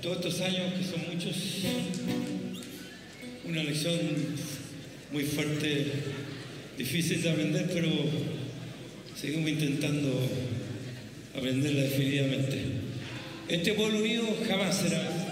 todos estos años, que son muchos, una lección muy fuerte, difícil de aprender, pero seguimos intentando aprenderla definitivamente. Este pueblo unido jamás será